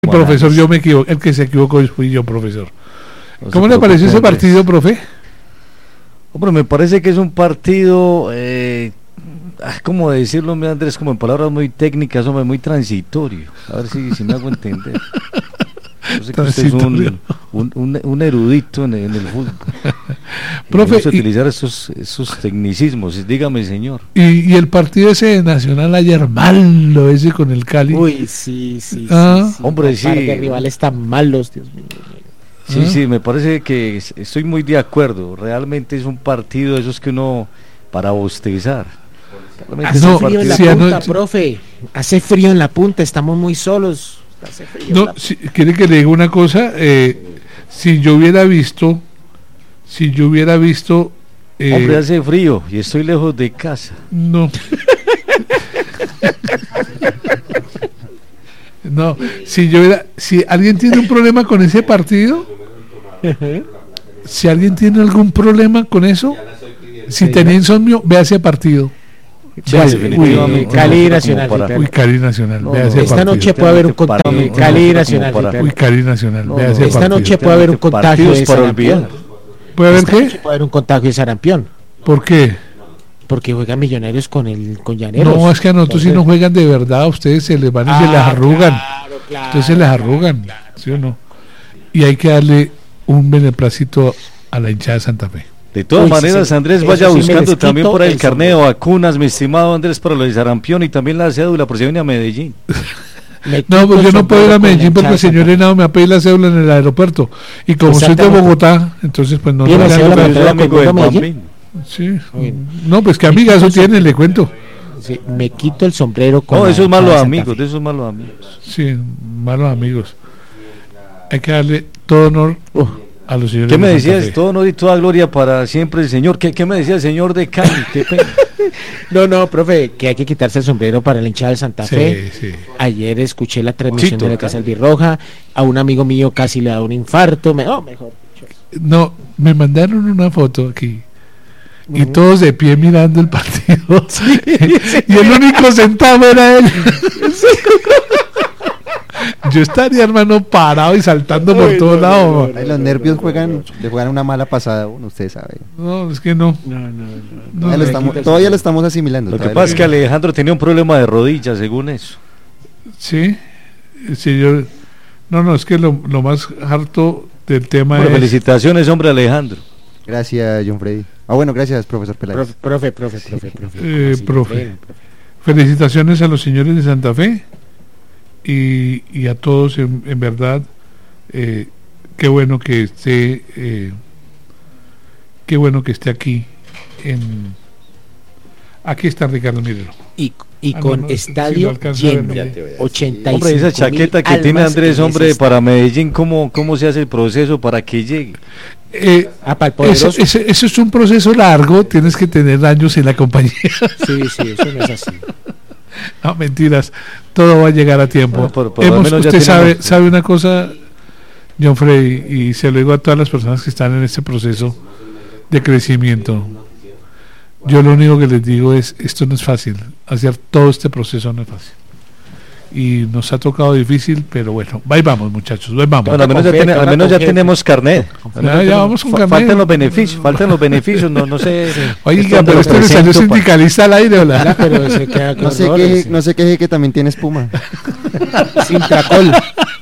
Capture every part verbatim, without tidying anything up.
Profesor, yo me equivoqué, el que se equivocó fui yo, profesor. No ¿Cómo le pareció ese partido, profe? Hombre, me parece que es un partido, eh, ¿cómo decirlo, Andrés? Como en palabras muy técnicas, hombre, muy transitorio. A ver si, si me hago entender. Yo sé que usted es un, un, un, un erudito en, en el fútbol. Profe, y utilizar esos, esos tecnicismos, dígame, señor. Y, y el partido ese de Nacional ayer, malo ese con el Cali. Uy, sí, sí. Ah, sí, sí. Hombre, sí. De rivales tan malos, Dios mío. Sí, ¿Ah? sí, me parece que estoy muy de acuerdo. Realmente es un partido de esos que uno, para bostezar. Hace no, frío en la sí, punta, anoche... profe. Hace frío en la punta, estamos muy solos. Hace frío no, si, quiere que le diga una cosa, eh, si yo hubiera visto, si yo hubiera visto, eh, hombre, hace frío y estoy lejos de casa. No. No, si yo hubiera, si alguien tiene un problema con ese partido, si alguien tiene algún problema con eso, si tenía insomnio, vea ese partido. Vale, uy, Cali Nacional. Para... Uy, Cali Nacional. No, no, esta partido. Noche puede haber un contagio. Cali Nacional. Para... Uy, Cali Nacional. No, no, esta partido. Noche puede haber un contagio de sarampión. ¿Puede haber esta qué? Noche puede haber un contagio de sarampión. ¿Por qué? Porque juegan Millonarios con el con Llaneros. No, es que a nosotros si no juegan de verdad, a ustedes se les van y ah, se les arrugan. Claro, claro, Entonces se les arrugan, claro, claro. ¿Sí o no? Y hay que darle un beneplácito a la hinchada de Santa Fe. De todas Uy, maneras, sí, Andrés, vaya sí buscando también por ahí el carnet de vacunas, mi estimado Andrés, para lo de sarampión y también la cédula, por si viene a Medellín. No, pues yo no puedo ir a Medellín porque el señor Henao me ha pedido la cédula en el aeropuerto. Y como soy de Bogotá, entonces pues no... ¿Tiene no la cédula? Yo soy amigo de Medellín. Sí. No, pues qué amigazo tiene, le cuento. Sí, me quito el sombrero con... No, esos malos amigos, de esos malos amigos. Sí, malos amigos. Hay que darle todo honor... Uh. A los señores. ¿Qué me decías? Todo honor y toda gloria para siempre el señor. ¿Qué, qué me decía el señor de Cali? ¿Qué no, no, profe, que hay que quitarse el sombrero para el hinchada de Santa sí, Fe. Sí. Ayer escuché la transmisión Chito, de la Casa Albirroja. A un amigo mío casi le da un infarto. Me, oh, mejor. No, me mandaron una foto aquí. Y uh-huh. todos de pie mirando el partido. Sí, sí. Y el único sentado era él. Sí. Yo estaría, hermano, parado y saltando Uy, por todos no, lados. No, no, los nervios juegan, le juegan una mala pasada, uno, usted sabe. No, es que no. no, no, no, no, no lo estamos, todavía lo estamos asimilando. Lo que pasa es que Alejandro tenía un problema de rodillas, según eso. Sí, sí, yo... No, no, es que lo, lo más harto del tema bueno, es... Felicitaciones, hombre, Alejandro. Gracias, John Freddy. Ah, bueno, gracias, profesor Peláez. Profe, profe, profe, profe. profe. Eh, sí, profe. Bien, profe. Felicitaciones a los señores de Santa Fe. Y, y a todos en, en verdad eh, qué bueno que esté eh, qué bueno que esté aquí en aquí está Ricardo Mirero y, y ah, con no, no, estadio si lleno ochenta y cinco hombre, esa chaqueta que tiene Andrés, hombre, para Medellín, ¿cómo, cómo se hace el proceso para que llegue? Eh, ah, para el eso, eso, eso es un proceso largo, tienes que tener años en la compañía. Sí, sí, eso no es así. No, mentiras, todo va a llegar a tiempo. Bueno, por, por Hemos, usted sabe, tenemos... sabe una cosa, John Freddy, y se lo digo a todas las personas que están en este proceso de crecimiento. Yo lo único que les digo es, esto no es fácil, hacer todo este proceso no es fácil. Y nos ha tocado difícil, pero bueno, ahí vamos, muchachos, ahí vamos. Bueno, al menos ya, ten, al menos ya tenemos carnet. Ya, ya vamos con carnet. Faltan los beneficios, faltan los beneficios, no, no sé. Oiga, pero este me salió sindicalista al aire, ¿verdad? Pero se queda no sé qué, no sé qué que también tiene espuma. Sintracol.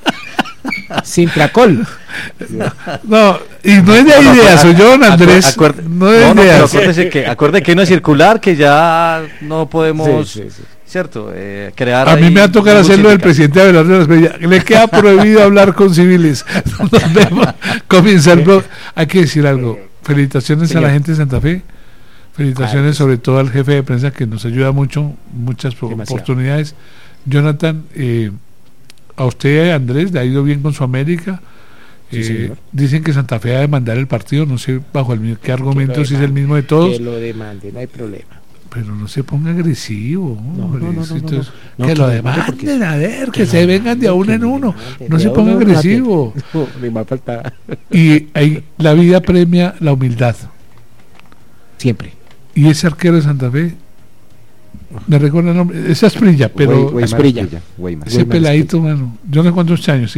Sintracol. No, y no es de no, ideas, soy yo, Andrés. Acuerde, no es de no, ideas. No, acuérdese que, acuérdese que no es circular, que ya no podemos... Sí, sí, sí. ¿Cierto? Eh, crear a mí me va a tocar hacerlo del presidente Abelardo de las Bellas. Le queda prohibido hablar con civiles. Nos vemos. Comienza el blog. Hay que decir algo. Felicitaciones Señor. a la gente de Santa Fe. Felicitaciones sobre todo al jefe de prensa que nos ayuda mucho, muchas Demasiado. oportunidades. Jonathan, eh, a usted, Andrés, le ha ido bien con su América. Sí, eh, dicen que Santa Fe va a demandar el partido, no sé bajo el qué argumento, si es el mismo de todos. Que lo demande, no hay problema. Pero no se ponga agresivo, no, hombre. No, no, no, no, no, que no, lo demanden, a ver, que, que se vengan de a uno en uno. No se ponga agresivo. Y ahí la vida premia la humildad. Siempre. Y ese arquero de Santa Fe Me recuerda el nombre, es Asprilla, pero Asprilla. ese peladito, mano, yo no sé cuántos años.